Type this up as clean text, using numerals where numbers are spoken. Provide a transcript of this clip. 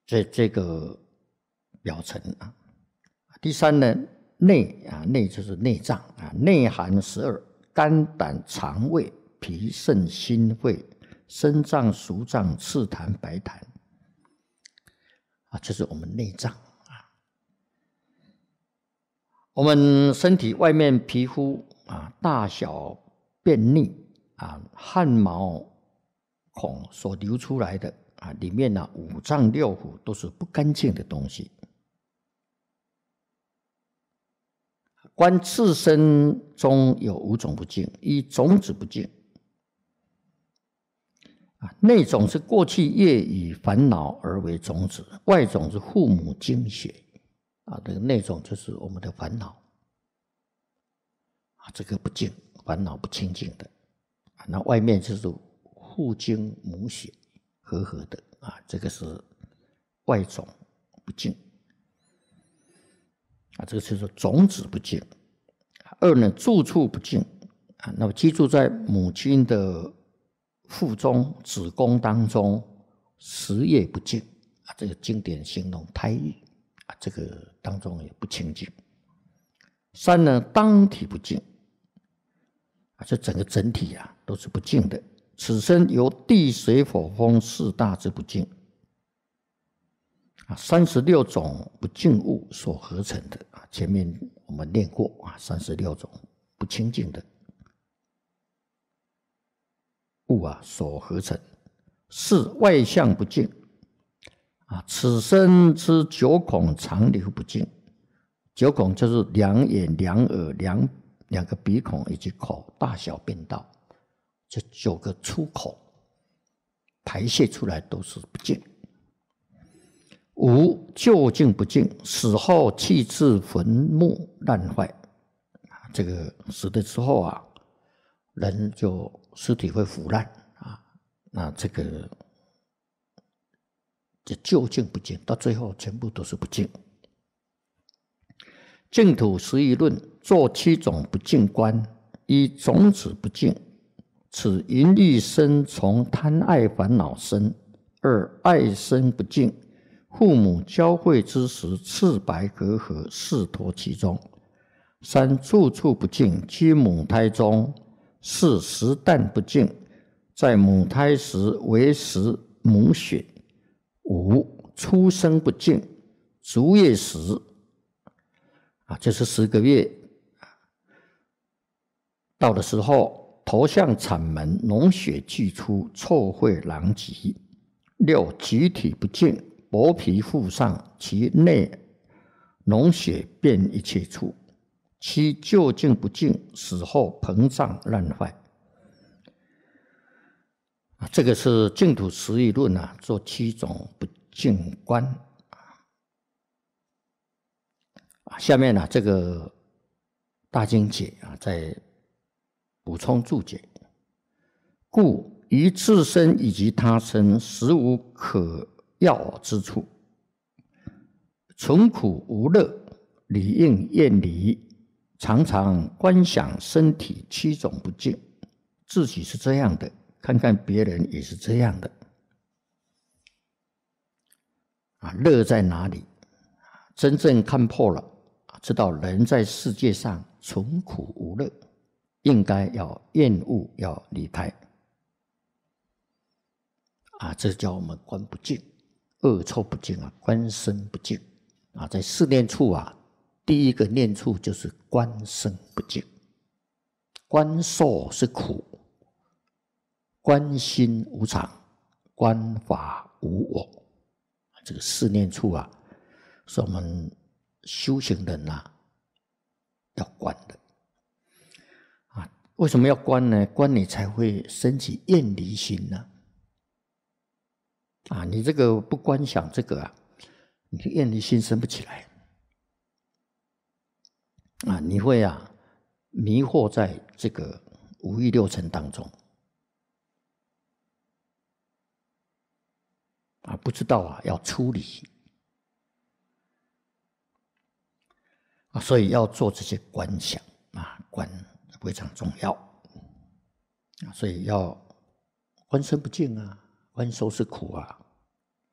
这个表层啊。第三呢，内就是内脏啊，内含12，肝胆肠胃脾肾心肺肾脏属脏赤痰白痰啊，这是我们内脏啊。我们身体外面皮肤啊，大小便溺啊，汗毛孔所流出来的啊，里面呢五脏六腑都是不干净的东西。观自身中有5种不净：一、种子不净啊，内种是过去业以烦恼而为种子，外种是父母精血啊，这个内种就是我们的烦恼啊，这个不净，烦恼不清净的啊，那外面就是父精母血和合的啊，这个是外种不净啊，这个就是种子不净。二呢，住处不净啊，那么居住在母亲的腹中、子宫当中，10夜不净啊，这个经典形容胎狱啊，这个当中也不清净。三呢，当体不净啊，这整个整体啊都是不净的。此身由地水火风4大之不净啊，36种不净物所合成的啊，前面我们念过啊，36种不清净的物啊所合成。4外相不净啊，此身之9孔常流不净，9孔就是2眼、2耳、两个鼻孔以及口，大小便道，这9个出口排泄出来都是不净。5究竟不净，死后弃置坟墓烂坏，这个死的时候啊，人就尸体会腐烂啊，那这个究竟不净，到最后全部都是不净。净土实义论作7种不净观：一、种子不净，此淫欲生从贪爱烦恼生；二、爱生不净，父母交会之时，赤白隔阂，视脱其中；三、住处不净，居母胎中；四、食啖不净，在母胎时为食母血；五、出生不净，足月时啊，就是10个月到的时候，头向产门，脓血俱出，臭秽狼藉；六、集体不净，薄皮附上，其内脓血遍一切处；七、究竟不净，死后膨胀烂坏。这个是净土实义论啊，做7种不净观。下面呢，这个大经解啊，在补充注解：故于自身以及他身，实无可要之处，存苦无乐，理应厌离，常常观想身体7种不净，自己是这样的，看看别人也是这样的啊，乐在哪里？真正看破了，知道人在世界上存苦无乐，应该要厌恶，要离开啊，这叫我们观不净，恶臭不净啊，观身不净啊，在4念处啊，第一个念处就是观身不净，观受是苦，观心无常，观法无我，这个4念处啊，是我们修行人啊要观的啊。为什么要观呢？观你才会升起厌离心呢啊，你这个不观想这个啊，你的厌离心生不起来啊，你会啊迷惑在这个5欲6尘当中啊，不知道啊要出离啊，所以要做这些观想啊，观非常重要啊，所以要观身不净啊，观受是苦啊，